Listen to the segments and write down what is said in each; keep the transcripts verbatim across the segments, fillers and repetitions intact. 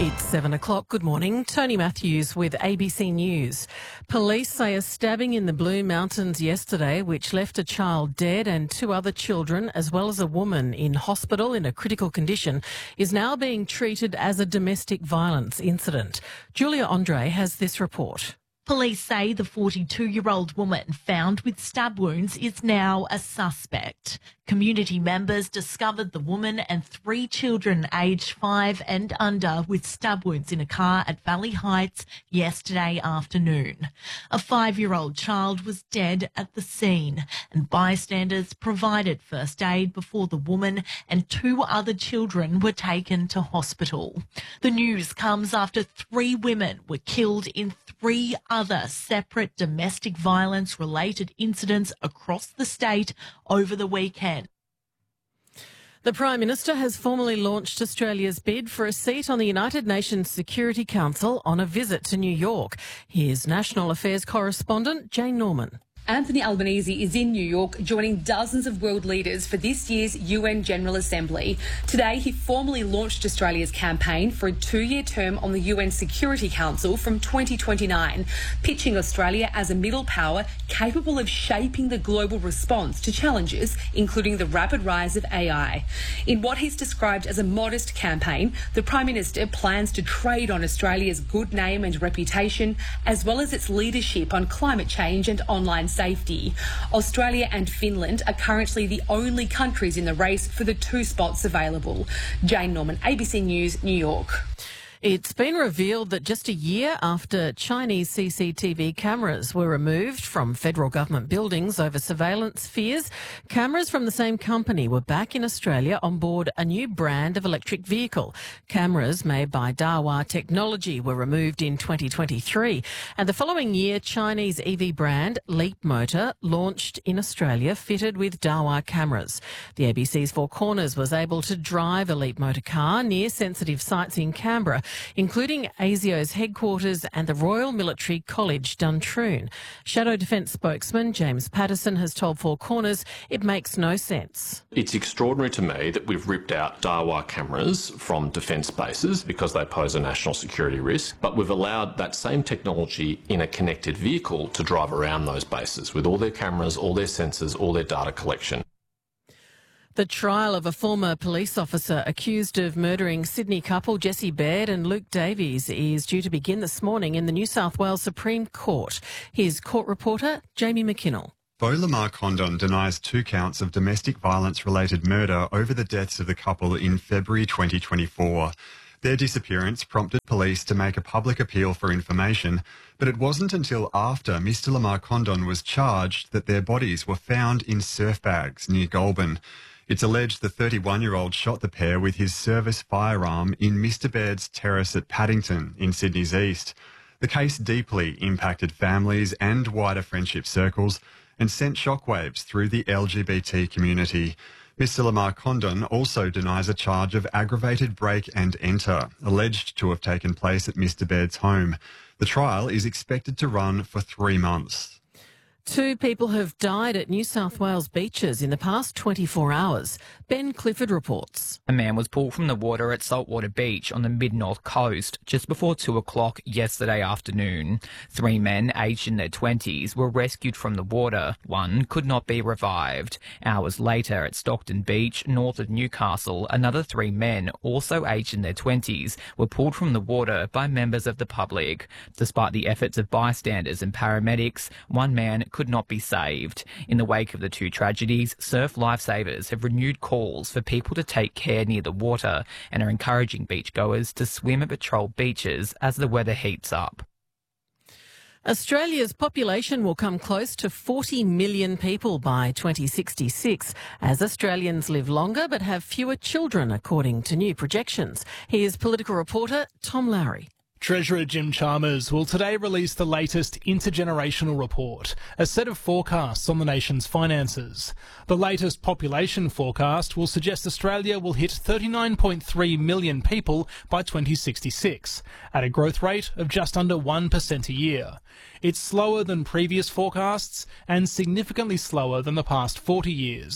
It's seven o'clock. Good morning. Tony Matthews with A B C News. Police say a stabbing in the Blue Mountains yesterday, which left a child dead and two other children, as well as a woman in hospital in a critical condition, is now being treated as a domestic violence incident. Julia Andre has this report. Police say the forty-two-year-old woman found with stab wounds is now a suspect. Community members discovered the woman and three children aged five and under with stab wounds in a car at Valley Heights yesterday afternoon. A five-year-old child was dead at the scene, and bystanders provided first aid before the woman and two other children were taken to hospital. The news comes after three women were killed in three other separate domestic violence-related incidents across the state over the weekend. The Prime Minister has formally launched Australia's bid for a seat on the United Nations Security Council on a visit to New York. Here's National Affairs correspondent Jane Norman. Anthony Albanese is in New York, joining dozens of world leaders for this year's U N General Assembly. Today, he formally launched Australia's campaign for a two-year term on the U N Security Council from twenty twenty-nine, pitching Australia as a middle power capable of shaping the global response to challenges, including the rapid rise of A I. In what he's described as a modest campaign, the Prime Minister plans to trade on Australia's good name and reputation, as well as its leadership on climate change and online safety. Australia and Finland are currently the only countries in the race for the two spots available. Jane Norman, A B C News, New York. It's been revealed that just a year after Chinese C C T V cameras were removed from federal government buildings over surveillance fears, cameras from the same company were back in Australia on board a new brand of electric vehicle. Cameras made by Dahua Technology were removed in twenty twenty-three, and the following year, Chinese E V brand Leapmotor launched in Australia fitted with Dahua cameras. The A B C's Four Corners was able to drive a Leapmotor car near sensitive sites in Canberra, including A S I O's headquarters and the Royal Military College, Duntroon. Shadow Defence spokesman James Patterson has told Four Corners it makes no sense. It's extraordinary to me that we've ripped out Dahua cameras from defence bases because they pose a national security risk, but we've allowed that same technology in a connected vehicle to drive around those bases with all their cameras, all their sensors, all their data collection. The trial of a former police officer accused of murdering Sydney couple Jesse Baird and Luke Davies is due to begin this morning in the New South Wales Supreme Court. Here's court reporter Jamie McKinnell. Beau Lamar Condon denies two counts of domestic violence-related murder over the deaths of the couple in February twenty twenty-four. Their disappearance prompted police to make a public appeal for information, but it wasn't until after Mr Lamar Condon was charged that their bodies were found in surf bags near Goulburn. It's alleged the thirty-one-year-old shot the pair with his service firearm in Mr Baird's terrace at Paddington in Sydney's east. The case deeply impacted families and wider friendship circles and sent shockwaves through the L G B T community. Mr Lamar Condon also denies a charge of aggravated break and enter, alleged to have taken place at Mr Baird's home. The trial is expected to run for three months. Two people have died at New South Wales beaches in the past twenty-four hours. Ben Clifford reports. A man was pulled from the water at Saltwater Beach on the mid-north coast just before two o'clock yesterday afternoon. Three men aged in their twenties were rescued from the water. One could not be revived. Hours later at Stockton Beach, north of Newcastle, another three men, also aged in their twenties, were pulled from the water by members of the public. Despite the efforts of bystanders and paramedics, one man could not be saved. In the wake of the two tragedies, surf lifesavers have renewed calls for people to take care near the water and are encouraging beachgoers to swim and patrol beaches as the weather heats up. Australia's population will come close to forty million people by twenty sixty-six as Australians live longer but have fewer children, according to new projections. Here's political reporter Tom Lowry. Treasurer Jim Chalmers will today release the latest intergenerational report, a set of forecasts on the nation's finances. The latest population forecast will suggest Australia will hit thirty-nine point three million people by twenty sixty-six, at a growth rate of just under one percent a year. It's slower than previous forecasts and significantly slower than the past forty years.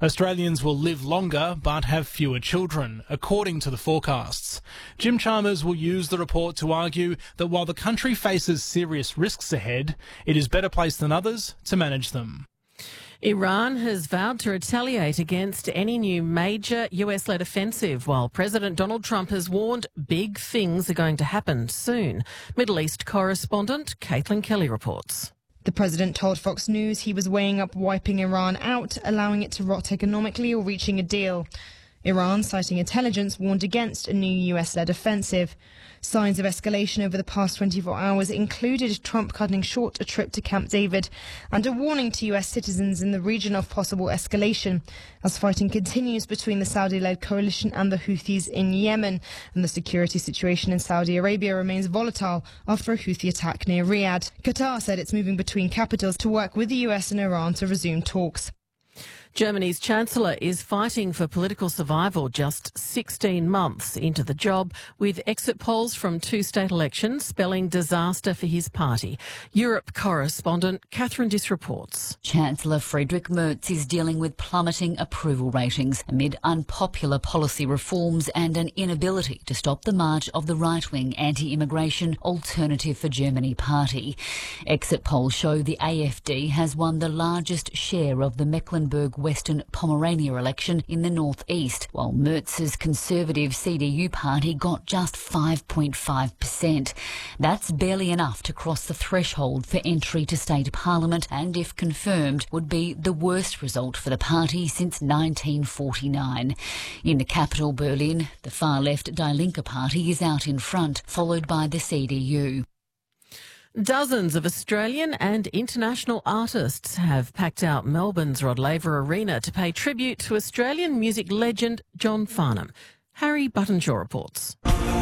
Australians will live longer but have fewer children, according to the forecasts. Jim Chalmers will use the report to argue that while the country faces serious risks ahead, it is better placed than others to manage them. Iran has vowed to retaliate against any new major U S-led offensive, while President Donald Trump has warned big things are going to happen soon. Middle East correspondent Caitlin Kelly reports. The president told Fox News he was weighing up wiping Iran out, allowing it to rot economically or reaching a deal. Iran, citing intelligence, warned against a new U S-led offensive. Signs of escalation over the past twenty-four hours included Trump cutting short a trip to Camp David and a warning to U S citizens in the region of possible escalation as fighting continues between the Saudi-led coalition and the Houthis in Yemen, and the security situation in Saudi Arabia remains volatile after a Houthi attack near Riyadh. Qatar said it's moving between capitals to work with the U S and Iran to resume talks. Germany's Chancellor is fighting for political survival just sixteen months into the job, with exit polls from two state elections spelling disaster for his party. Europe correspondent Catherine Diss reports. Chancellor Friedrich Merz is dealing with plummeting approval ratings amid unpopular policy reforms and an inability to stop the march of the right-wing anti-immigration Alternative for Germany party. Exit polls show the A F D has won the largest share of the Mecklenburg Western Pomerania election in the northeast, while Merz's Conservative C D U party got just five point five percent. That's barely enough to cross the threshold for entry to state parliament, and if confirmed, would be the worst result for the party since nineteen forty-nine. In the capital, Berlin, the far-left Die Linke party is out in front, followed by the C D U. Dozens of Australian and international artists have packed out Melbourne's Rod Laver Arena to pay tribute to Australian music legend John Farnham. Harry Buttenshaw reports.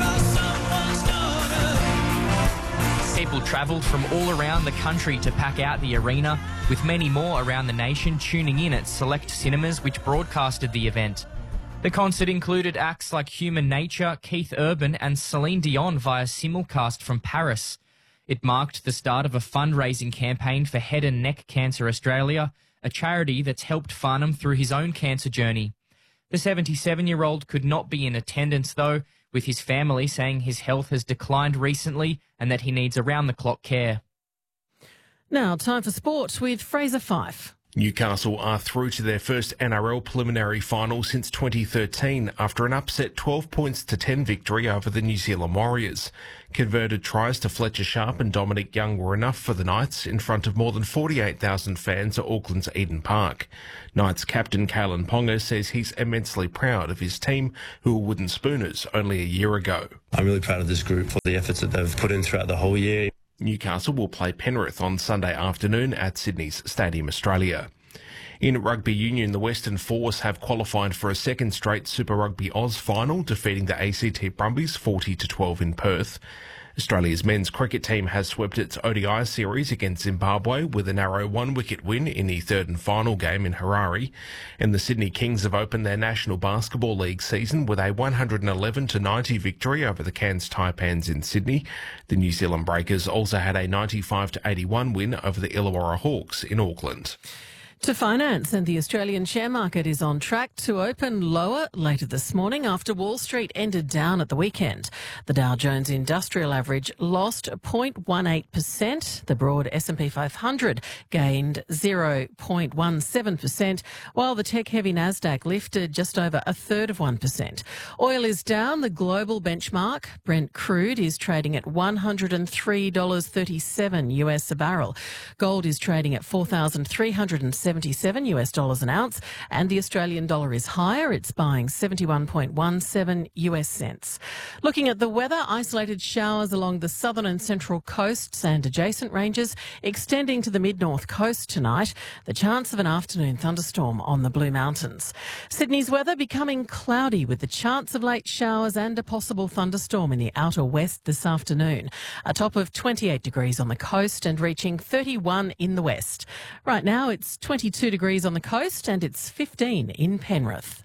People travelled from all around the country to pack out the arena, with many more around the nation tuning in at select cinemas which broadcasted the event. The concert included acts like Human Nature, Keith Urban and Celine Dion via simulcast from Paris. It marked the start of a fundraising campaign for Head and Neck Cancer Australia, a charity that's helped Farnham through his own cancer journey. The seventy-seven-year-old could not be in attendance, though, with his family saying his health has declined recently and that he needs around-the-clock care. Now, time for sport with Fraser Fife. Newcastle are through to their first N R L preliminary final since twenty thirteen after an upset twelve points to ten victory over the New Zealand Warriors. Converted tries to Fletcher Sharp and Dominic Young were enough for the Knights in front of more than forty-eight thousand fans at Auckland's Eden Park. Knights captain Kalen Ponga says he's immensely proud of his team, who were wooden spooners only a year ago. I'm really proud of this group for the efforts that they've put in throughout the whole year. Newcastle will play Penrith on Sunday afternoon at Sydney's Stadium Australia. In rugby union, the Western Force have qualified for a second straight Super Rugby Oz final, defeating the A C T Brumbies forty to twelve in Perth. Australia's men's cricket team has swept its O D I series against Zimbabwe with a narrow one-wicket win in the third and final game in Harare. And the Sydney Kings have opened their National Basketball League season with a one hundred eleven to ninety victory over the Cairns Taipans in Sydney. The New Zealand Breakers also had a ninety-five to eighty-one win over the Illawarra Hawks in Auckland. To finance, and the Australian share market is on track to open lower later this morning after Wall Street ended down at the weekend. The Dow Jones Industrial Average lost zero point one eight percent. The broad S and P five hundred gained zero point one seven percent, while the tech-heavy Nasdaq lifted just over a third of one percent. Oil is down. The global benchmark, Brent crude, is trading at one hundred three dollars thirty-seven U S a barrel. Gold is trading at four thousand three hundred seventy-seven U S dollars an ounce, and the Australian dollar is higher. It's buying seventy-one point one seven U S cents. Looking at the weather, isolated showers along the southern and central coasts and adjacent ranges, extending to the mid-north coast tonight. The chance of an afternoon thunderstorm on the Blue Mountains. Sydney's weather becoming cloudy with the chance of late showers and a possible thunderstorm in the outer west this afternoon. A top of twenty-eight degrees on the coast and reaching thirty-one in the west. Right now it's twenty-two degrees on the coast and it's fifteen in Penrith.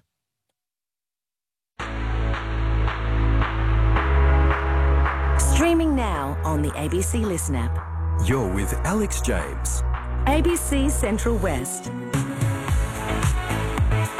Streaming now on the A B C Listen app. You're with Alex James. A B C Central West.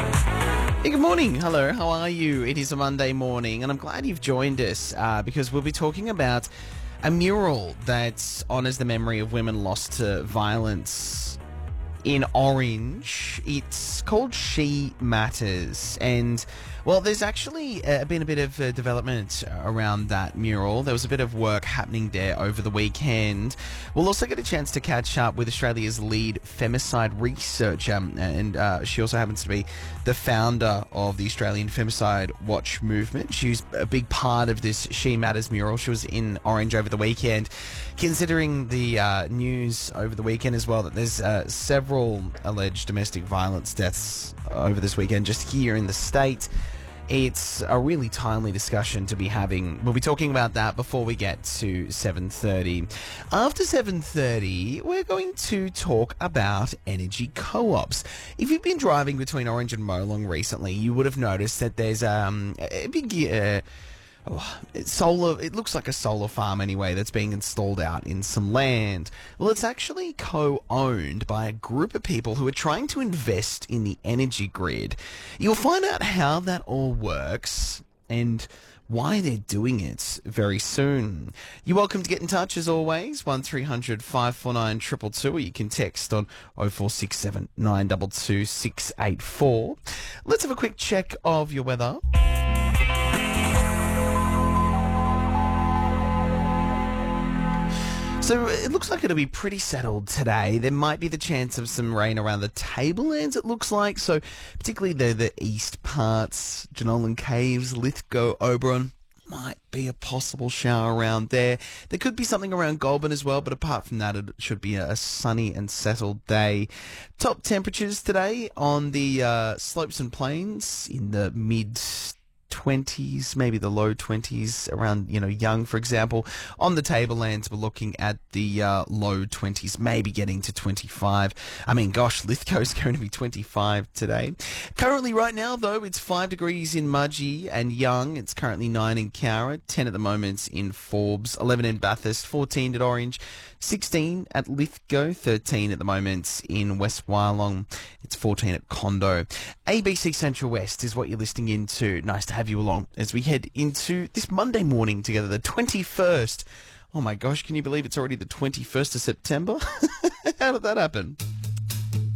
Hey, good morning. Hello, how are you? It is a Monday morning, and I'm glad you've joined us uh, because we'll be talking about a mural that honours the memory of women lost to violence in Orange. It's called She Matters, and well, there's actually uh, been a bit of uh, development around that mural. There was a bit of work happening there over the weekend. We'll also get a chance to catch up with Australia's lead femicide researcher, and uh, she also happens to be the founder of the Australian Femicide Watch movement. She's a big part of this She Matters mural. She was in Orange over the weekend. Considering the uh, news over the weekend as well, that there's uh, several alleged domestic violence deaths over this weekend just here in the state. It's a really timely discussion to be having. We'll be talking about that before we get to seven thirty. After seven thirty, we're going to talk about energy co-ops. If you've been driving between Orange and Molong recently, you would have noticed that there's um, a big... Uh, Oh, it's solar. It looks like a solar farm anyway that's being installed out in some land. Well, it's actually co-owned by a group of people who are trying to invest in the energy grid. You'll find out how that all works and why they're doing it very soon. You're welcome to get in touch as always, one three hundred five four nine two two two, or you can text on oh four six seven nine two two six eight four. Let's have a quick check of your weather. So it looks like it'll be pretty settled today. There might be the chance of some rain around the tablelands, it looks like. So particularly the, the east parts, Jenolan Caves, Lithgow, Oberon, might be a possible shower around there. There could be something around Goulburn as well, but apart from that, it should be a sunny and settled day. Top temperatures today on the uh, slopes and plains in the mid twenties, maybe the low twenties, around, you know, Young, for example. On the tablelands, we're looking at the uh, low twenties, maybe getting to twenty-five. I mean, gosh, Lithgow's going to be twenty-five today. Currently, right now, though, it's five degrees in Mudgee and Young. It's currently nine in Cowra, ten at the moment in Forbes, eleven in Bathurst, fourteen at Orange, sixteen at Lithgow, thirteen at the moment in West Wyalong. It's fourteen at Condo. A B C Central West is what you're listening into. Nice to have you along as we head into this Monday morning together, the twenty-first. Oh my gosh, can you believe it's already the twenty-first of September? How did that happen?